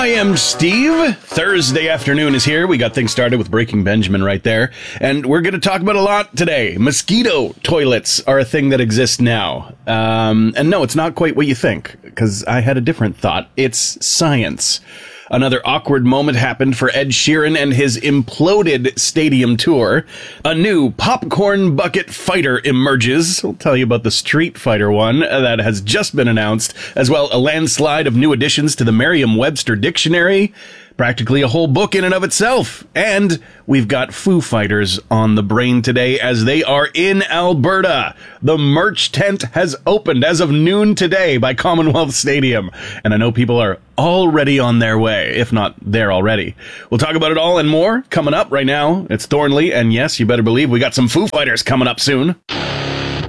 I am Steve. Thursday afternoon is here. We got things started with Breaking Benjamin right there. And we're going to talk about a lot today. Mosquito toilets are a thing that exists now. And no, it's not quite what you think, because I had a different thought. It's science. Another awkward moment happened for Ed Sheeran and his imploded stadium tour. A new popcorn bucket fighter emerges. I'll tell you about the Street Fighter one that has just been announced, as well a landslide of new additions to the Merriam-Webster dictionary. Practically a whole book in and of itself. And we've got Foo Fighters on the brain today as they are in Alberta. The merch tent has opened as of noon today by Commonwealth Stadium. And I know people are already on their way, if not there already. We'll talk about it all and more coming up right now. It's Thornley, and yes, you better believe we got some Foo Fighters coming up soon.